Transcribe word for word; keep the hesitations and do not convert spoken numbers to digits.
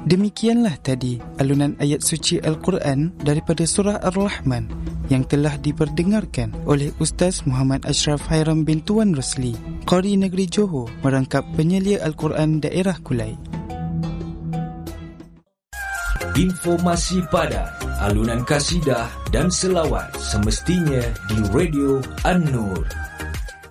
Demikianlah tadi alunan ayat suci Al-Quran daripada surah Ar-Rahman yang telah diperdengarkan oleh Ustaz Muhammad Ashraf Hairam bin Tuan Rosli, Qari Negeri Johor, merangkap penyelia Al-Quran daerah Kulai. Informasi padat, alunan kasidah dan selawat semestinya di Radio An-Nur.